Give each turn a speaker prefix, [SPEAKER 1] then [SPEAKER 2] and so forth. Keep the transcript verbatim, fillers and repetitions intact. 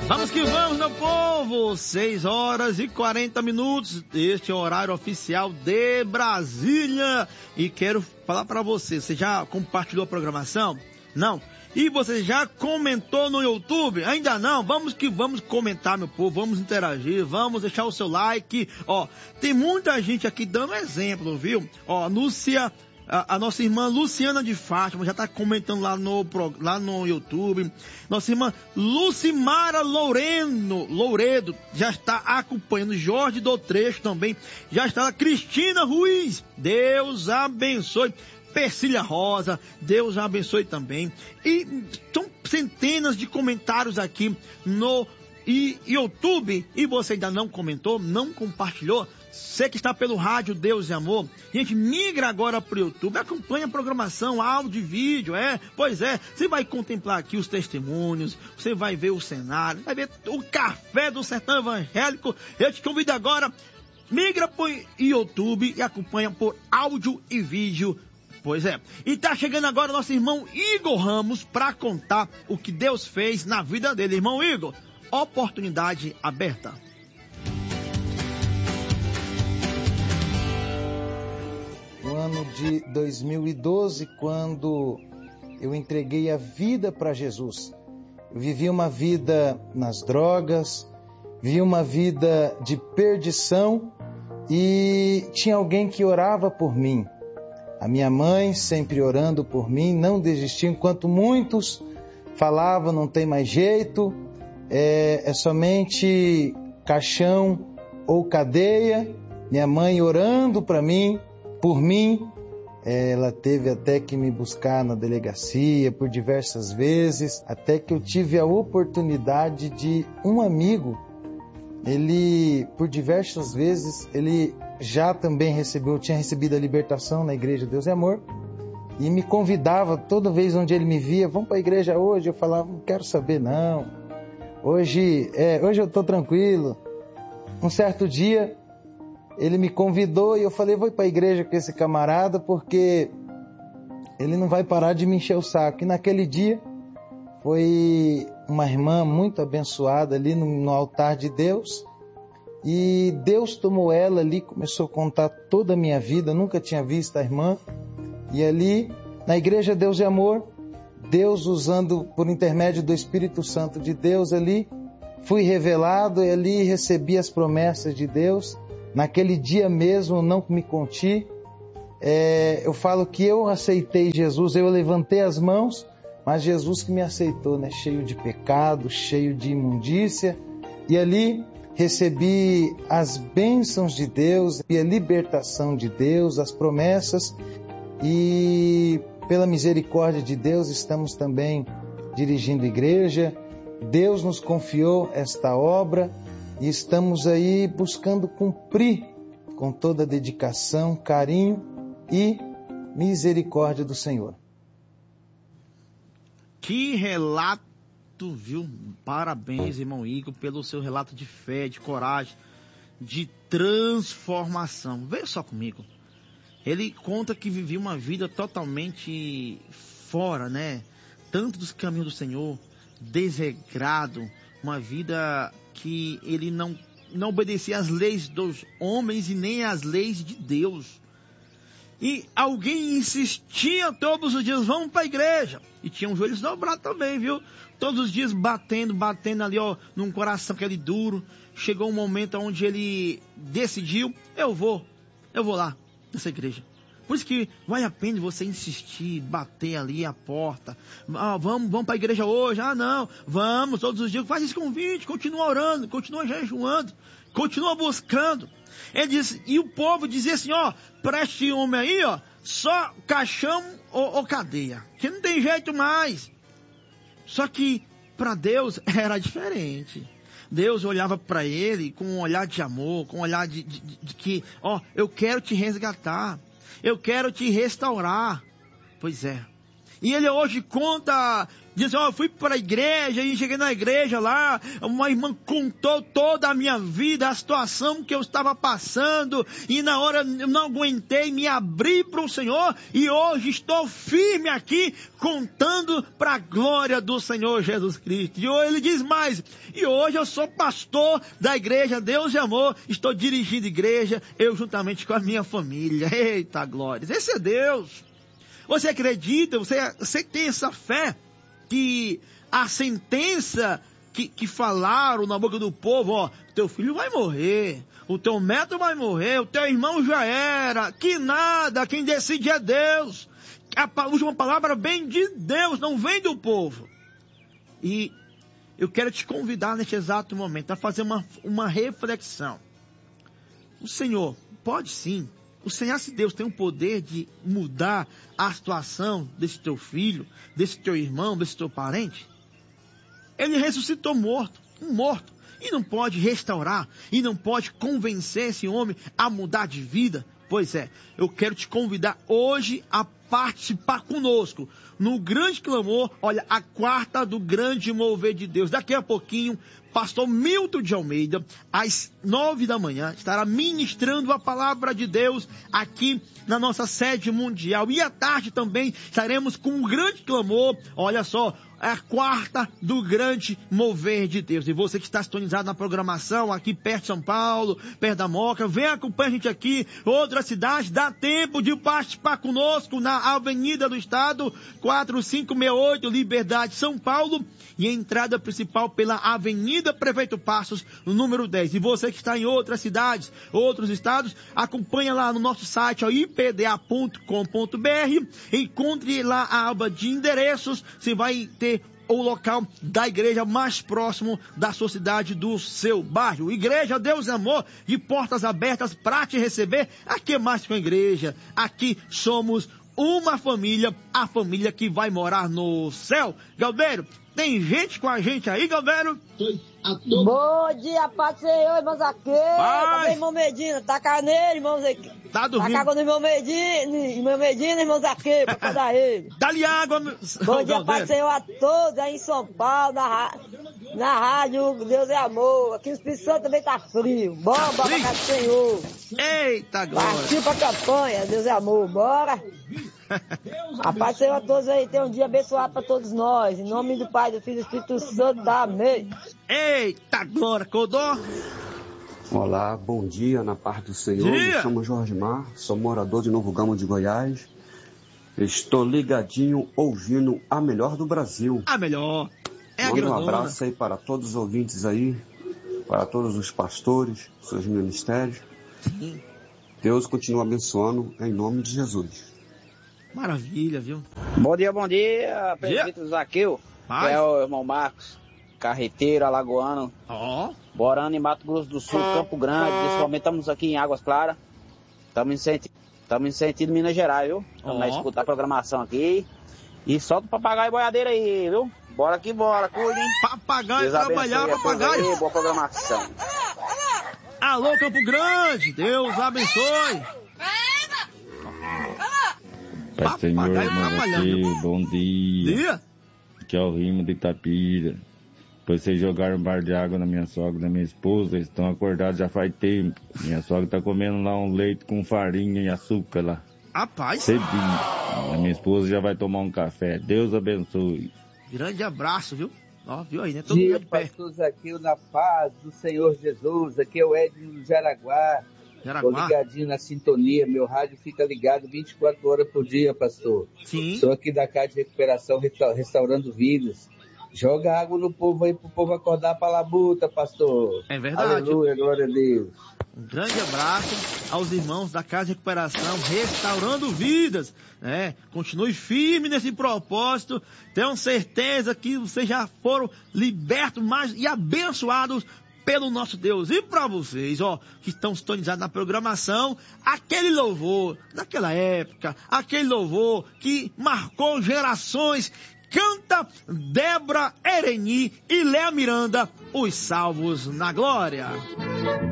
[SPEAKER 1] Vamos que vamos, meu povo! seis horas e quarenta minutos. Este é o horário oficial de Brasília. E quero falar para você, você já compartilhou a programação? Não? E você já comentou no YouTube? Ainda não? Vamos que vamos comentar, meu povo. Vamos interagir, vamos deixar o seu like. Ó, tem muita gente aqui dando exemplo, viu? Ó, Lúcia... A, a nossa irmã Luciana de Fátima já está comentando lá no, lá no YouTube. Nossa irmã Lucimara Loureno, Louredo já está acompanhando. Jorge do Trecho também já está lá. Cristina Ruiz, Deus abençoe. Persília Rosa, Deus abençoe também. E são centenas de comentários aqui no YouTube. E você ainda não comentou, não compartilhou? Você que está pelo rádio Deus e Amor, gente, migra agora para o YouTube, acompanha a programação, áudio e vídeo, é, pois é, você vai contemplar aqui os testemunhos, você vai ver o cenário, vai ver o café do sertão evangélico. Eu te convido agora, migra para o YouTube e acompanha por áudio e vídeo, pois é. E tá chegando agora nosso irmão Igor Ramos para contar o que Deus fez na vida dele. Irmão Igor, oportunidade aberta.
[SPEAKER 2] No ano de dois mil e doze, quando eu entreguei a vida para Jesus, eu vivi uma vida nas drogas, vivi uma vida de perdição e tinha alguém que orava por mim. A minha mãe sempre orando por mim, não desistia, enquanto muitos falavam, não tem mais jeito, é, é somente caixão ou cadeia. Minha mãe orando para mim, por mim, ela teve até que me buscar na delegacia por diversas vezes, até que eu tive a oportunidade de um amigo, ele, por diversas vezes, ele já também recebeu, tinha recebido a libertação na Igreja Deus e Amor, e me convidava toda vez onde ele me via, vamos para a igreja hoje? Eu falava, não quero saber não, hoje, é, hoje eu estou tranquilo. Um certo dia, ele me convidou e eu falei, vou para a igreja com esse camarada porque ele não vai parar de me encher o saco. E naquele dia foi uma irmã muito abençoada ali no, no altar de Deus. E Deus tomou ela ali, começou a contar toda a minha vida, eu nunca tinha visto a irmã. E ali, na Igreja Deus e Amor, Deus usando por intermédio do Espírito Santo de Deus ali, fui revelado e ali recebi as promessas de Deus. Naquele dia mesmo não me conti, é, eu falo que eu aceitei Jesus, eu levantei as mãos, mas Jesus que me aceitou, né? Cheio de pecado, cheio de imundícia, e ali recebi as bênçãos de Deus, e a libertação de Deus, as promessas, e pela misericórdia de Deus estamos também dirigindo igreja. Deus nos confiou esta obra, e estamos aí buscando cumprir com toda a dedicação, carinho e misericórdia do Senhor.
[SPEAKER 1] Que relato, viu? Parabéns, irmão Igor, pelo seu relato de fé, de coragem, de transformação. Veja só comigo. Ele conta que vivia uma vida totalmente fora, né? Tanto dos caminhos do Senhor, desregrado, uma vida que ele não, não obedecia às leis dos homens e nem às leis de Deus. E alguém insistia todos os dias, vamos para a igreja. E tinha os joelhos dobrados também, viu? Todos os dias batendo, batendo ali, ó, num coração aquele duro. Chegou um momento onde ele decidiu, eu vou, eu vou lá, nessa igreja. Por isso que vale a pena você insistir, bater ali a porta. Ah, vamos, vamos para a igreja hoje. Ah, não, vamos todos os dias. Faz esse convite, continua orando, continua jejuando, continua buscando. Ele disse, e o povo dizia assim, ó, para este homem aí, ó, só caixão ou, ou cadeia, que não tem jeito mais. Só que para Deus era diferente. Deus olhava para ele com um olhar de amor, com um olhar de, de, de, de que, ó, eu quero te resgatar. Eu quero te restaurar. Pois é. E ele hoje conta, diz assim, ó, eu fui para a igreja e cheguei na igreja lá, uma irmã contou toda a minha vida, a situação que eu estava passando, e na hora eu não aguentei, me abri para o Senhor, e hoje estou firme aqui, contando para a glória do Senhor Jesus Cristo. E hoje ele diz mais, e hoje eu sou pastor da igreja Deus e Amor, estou dirigindo igreja, eu juntamente com a minha família. Eita glória, esse é Deus. Você acredita, você, você tem essa fé que a sentença que, que falaram na boca do povo, ó, teu filho vai morrer, o teu neto vai morrer, o teu irmão já era, que nada, quem decide é Deus. A última palavra vem de Deus, não vem do povo. E eu quero te convidar neste exato momento a fazer uma, uma reflexão. O Senhor pode sim, o Senhor, se Deus tem o poder de mudar a situação desse teu filho, desse teu irmão, desse teu parente. Ele ressuscitou morto, um morto, e não pode restaurar, e não pode convencer esse homem a mudar de vida. Pois é, eu quero te convidar hoje a participar conosco no grande clamor, olha, a quarta do grande mover de Deus. Daqui a pouquinho, pastor Milton de Almeida, às nove da manhã, estará ministrando a palavra de Deus aqui na nossa sede mundial. E à tarde também estaremos com um grande clamor, olha só, é a quarta do grande mover de Deus. E você que está sintonizado na programação aqui perto de São Paulo, perto da Moca, vem acompanhar a gente aqui, outra cidade, dá tempo de participar conosco na Avenida do Estado, quatro cinco seis oito, Liberdade, São Paulo, e a entrada principal pela Avenida Prefeito Passos, no número dez. E você que está em outras cidades, outros estados, acompanha lá no nosso site, ó, i p d a ponto com ponto b r, encontre lá a aba de endereços, você vai ter o local da igreja mais próximo da sua cidade, do seu bairro. Igreja Deus e Amor, de portas abertas para te receber. Aqui é mais que uma igreja, aqui somos uma família, a família que vai morar no céu. Galdeiro, tem gente com a gente aí, Galdeiro?
[SPEAKER 3] Bom dia, Pai do Senhor, irmãos aqui. Cadê irmão Medina? Tá nele, irmãos aqui.
[SPEAKER 1] Tá dormindo.
[SPEAKER 3] Tá cagando irmão Medina, irmão Medina, irmãos aqui, pra cuidar ele.
[SPEAKER 1] Dá-lhe água, meu...
[SPEAKER 3] Bom dia, Pai do Senhor a todos aí em São Paulo, na, na rádio Deus é Amor. Aqui no Espírito Santo também tá frio. Bora, bora pra casa do Senhor.
[SPEAKER 1] Eita, glória.
[SPEAKER 3] Partiu pra campanha, Deus é Amor, bora. A paz do Senhor a todos aí, tem um dia abençoado para todos nós. Em nome do Pai, do Filho e do Espírito Santo, amém.
[SPEAKER 1] Eita, glória, Codó.
[SPEAKER 4] Olá, bom dia, na paz do Senhor.
[SPEAKER 1] Dia.
[SPEAKER 4] Me chamo Jorge Mar, sou morador de Novo Gamo de Goiás. Estou ligadinho, ouvindo a melhor do Brasil.
[SPEAKER 1] A melhor. É a
[SPEAKER 4] Manda um
[SPEAKER 1] grandona.
[SPEAKER 4] abraço aí para todos os ouvintes aí, para todos os pastores, seus ministérios.
[SPEAKER 1] Sim.
[SPEAKER 4] Deus continua abençoando em nome de Jesus.
[SPEAKER 1] Maravilha, viu?
[SPEAKER 5] Bom dia, bom dia, prefeito Zaqueu, que é o irmão Marcos, carreteiro, alagoano,
[SPEAKER 1] Ó.
[SPEAKER 5] morando em Mato Grosso do Sul, Campo Grande. Nesse momento estamos aqui em Águas Claras, estamos em sentido, estamos em sentido Minas Gerais, viu? Estamos
[SPEAKER 1] Ó.
[SPEAKER 5] a escutar a programação aqui. E solta o papagaio e boiadeira aí, viu? Bora que bora, cuide, hein?
[SPEAKER 1] Papagaio,
[SPEAKER 5] Deus
[SPEAKER 1] trabalhar,
[SPEAKER 5] abençoe a todos
[SPEAKER 1] papagaio.
[SPEAKER 5] aí, boa programação.
[SPEAKER 1] Alô, Campo Grande, Deus abençoe.
[SPEAKER 6] Pai Senhor,
[SPEAKER 1] Papagaio
[SPEAKER 6] irmão,
[SPEAKER 1] trabalhando.
[SPEAKER 6] aqui, bom dia.
[SPEAKER 1] Dia?
[SPEAKER 6] Aqui é o Rimo de Itapira. Depois vocês jogaram um bar de água na minha sogra e na minha esposa, eles estão acordados já faz tempo. Minha sogra tá comendo lá um leite com farinha e açúcar lá.
[SPEAKER 1] Rapaz,
[SPEAKER 6] Cedinho. A minha esposa já vai tomar um café. Deus abençoe.
[SPEAKER 1] grande abraço, viu? Ó, viu aí, né? Todo
[SPEAKER 7] Bom dia,
[SPEAKER 1] mundo de pé.
[SPEAKER 7] pastor Zaqueu, na paz do Senhor Jesus. Aqui é o Edno do Jaraguá. Tô
[SPEAKER 1] Jaraguá.
[SPEAKER 7] ligadinho na sintonia. Meu rádio fica ligado vinte e quatro horas por dia, pastor.
[SPEAKER 1] Sim.
[SPEAKER 7] Sou aqui da Casa de Recuperação, resta- restaurando vidas. Joga água no povo aí pro povo acordar pra labuta, pastor.
[SPEAKER 1] É verdade.
[SPEAKER 7] Aleluia, glória a Deus.
[SPEAKER 1] Um grande abraço aos irmãos da Casa de Recuperação, restaurando vidas, né? Continue firme nesse propósito, tenham certeza que vocês já foram libertos mais e abençoados pelo nosso Deus. E para vocês, ó, que estão sintonizados na programação, aquele louvor daquela época, aquele louvor que marcou gerações, canta Débora Ereni e Léa Miranda, os salvos na glória.